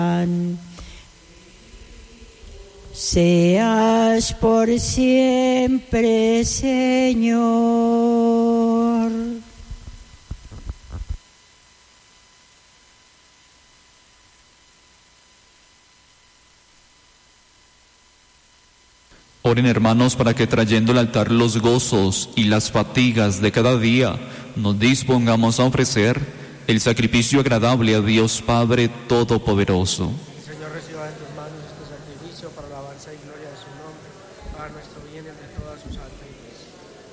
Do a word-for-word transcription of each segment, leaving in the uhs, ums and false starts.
Seas por siempre, Señor. Oren, hermanos, para que trayendo al altar los gozos y las fatigas de cada día, nos dispongamos a ofrecer el sacrificio agradable a Dios Padre Todopoderoso. El Señor reciba de tus manos este sacrificio para la alabanza y gloria de su nombre, para nuestro bien y el de toda su santa Iglesia.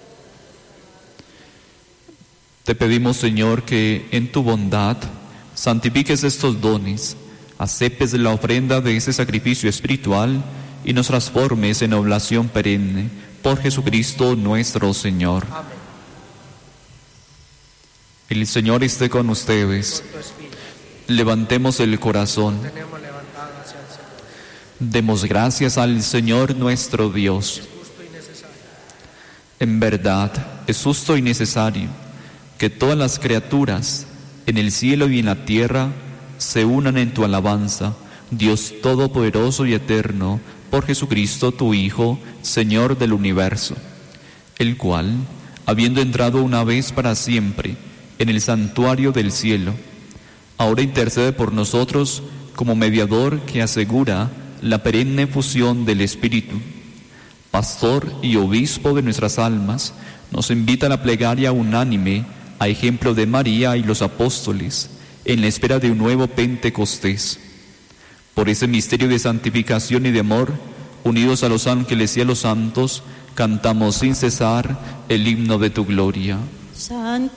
Te pedimos, Señor, que en tu bondad santifiques estos dones, aceptes la ofrenda de ese sacrificio espiritual y nos transformes en oblación perenne por Jesucristo nuestro Señor. Amén. El Señor esté con ustedes. Con tu espíritu. Levantemos el corazón. Tenemos levantado hacia el Señor. Demos gracias al Señor nuestro Dios. Es justo y necesario. En verdad, es justo y necesario que todas las criaturas en el cielo y en la tierra se unan en tu alabanza, Dios Todopoderoso y Eterno, por Jesucristo tu Hijo, Señor del universo, el cual, habiendo entrado una vez para siempre en el santuario del cielo, ahora intercede por nosotros como mediador que asegura la perenne fusión del Espíritu. Pastor y obispo de nuestras almas, nos invita a la plegaria unánime, a ejemplo de María y los apóstoles, en la espera de un nuevo Pentecostés. Por ese misterio de santificación y de amor, unidos a los ángeles y a los santos, cantamos sin cesar el himno de tu gloria. Santo